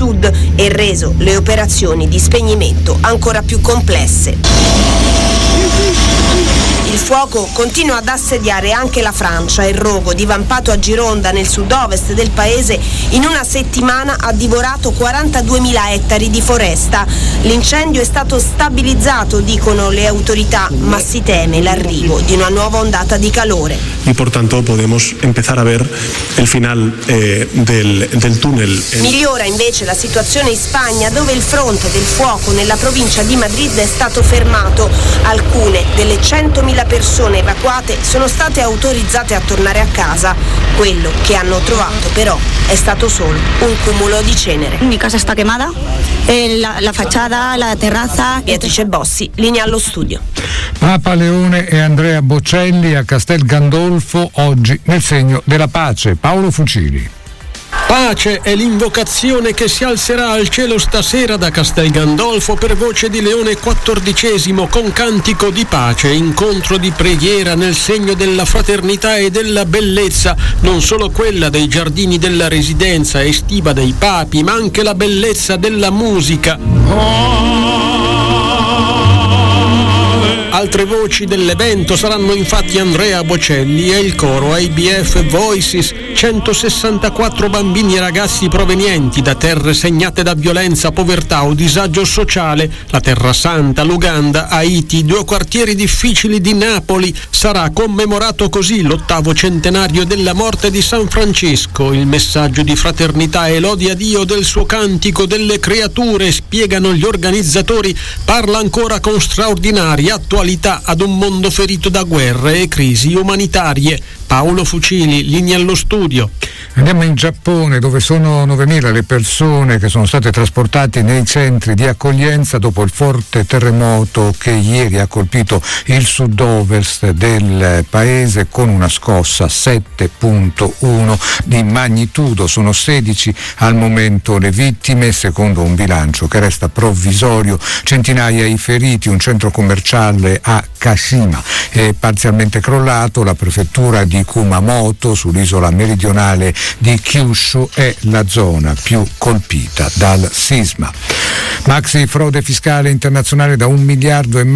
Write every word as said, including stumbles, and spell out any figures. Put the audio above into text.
sud e reso le operazioni di spegnimento ancora più complesse. Il fuoco continua ad assediare anche la Francia. Il rogo, divampato a Gironda nel sud-ovest del paese, in una settimana ha divorato quarantaduemila ettari di foresta. L'incendio è stato stabilizzato, dicono le autorità, ma si teme l'arrivo di una nuova ondata di calore. Y por tanto podemos empezar a ver el final eh, del, del túnel. Migliora invece la situazione in Spagna, dove il fronte del fuoco nella provincia di Madrid è stato fermato. Alcune delle centomila persone evacuate sono state autorizzate a tornare a casa. Quello che hanno trovato però è stato solo un cumulo di cenere. Mi casa sta quemata, eh, la, la facciata, la terrazza. Beatrice Bossi, linea allo studio. Papa Leone e Andrea Bocelli a Castel Gandolfo oggi nel segno della pace. Paolo Fucili. Pace è l'invocazione che si alzerà al cielo stasera da Castel Gandolfo per voce di Leone quattordicesimo con cantico di pace, incontro di preghiera nel segno della fraternità e della bellezza, non solo quella dei giardini della residenza estiva dei papi, ma anche la bellezza della musica. Altre voci dell'evento saranno infatti Andrea Bocelli e il coro I B F Voices, centosessantaquattro bambini e ragazzi provenienti da terre segnate da violenza, povertà o disagio sociale, la Terra Santa, l'Uganda, Haiti, due quartieri difficili di Napoli. Sarà commemorato così l'ottavo centenario della morte di San Francesco. Il messaggio di fraternità e lode a Dio del suo cantico delle creature, spiegano gli organizzatori, parla ancora con straordinaria attualità ad un mondo ferito da guerre e crisi umanitarie. Paolo Fucili, linea allo studio. Andiamo in Giappone, dove sono novemila le persone che sono state trasportate nei centri di accoglienza dopo il forte terremoto che ieri ha colpito il sud-ovest del paese con una scossa sette virgola uno di magnitudo. Sono sedici al momento le vittime, secondo un bilancio che resta provvisorio. Centinaia i feriti. Un centro commerciale a Kashima è parzialmente crollato. La prefettura di Kumamoto, sull'isola meridionale di Kyushu, è la zona più colpita dal sisma. Maxi frode fiscale internazionale da un miliardo e mezzo